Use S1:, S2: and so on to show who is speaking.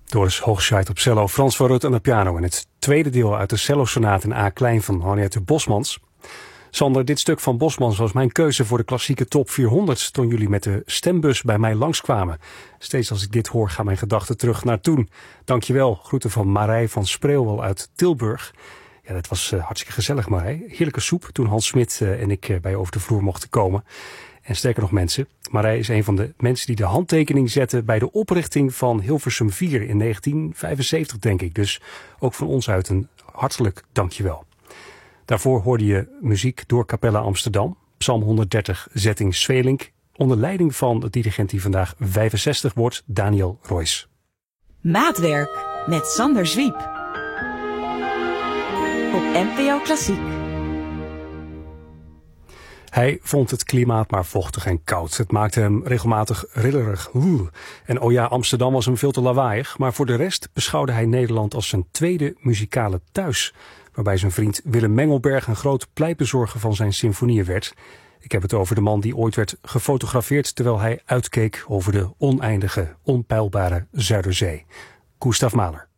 S1: Doris Hoogscheid op cello, Frans van Rut aan de piano en het tweede deel uit de cello-sonate in A klein van Henriette Bosmans. Sander, dit stuk van Bosmans was mijn keuze voor de klassieke top 400 toen jullie met de stembus bij mij langskwamen. Steeds als ik dit hoor gaan mijn gedachten terug naar toen. Dankjewel, groeten van Marij van Spreeuwel uit Tilburg. Ja, dat was hartstikke gezellig, Marij. Heerlijke soep toen Hans Smit en ik bij over de vloer mochten komen. En sterker nog mensen, Marij is een van de mensen die de handtekening zetten bij de oprichting van Hilversum 4 in 1975 denk ik. Dus ook van ons uit een hartelijk dankjewel. Daarvoor hoorde je muziek door Capella Amsterdam, Psalm 130 Zetting Svelink, onder leiding van de dirigent die vandaag 65 wordt, Daniel Royce.
S2: Maatwerk met Sander Zwiep op NPO Klassiek.
S1: Hij vond het klimaat maar vochtig en koud. Het maakte hem regelmatig rillerig. En oh ja, Amsterdam was hem veel te lawaaiig. Maar voor de rest beschouwde hij Nederland als zijn tweede muzikale thuis. Waarbij zijn vriend Willem Mengelberg een groot pleitbezorger van zijn symfonieën werd. Ik heb het over de man die ooit werd gefotografeerd terwijl hij uitkeek over de oneindige, onpeilbare Zuiderzee. Gustav Mahler.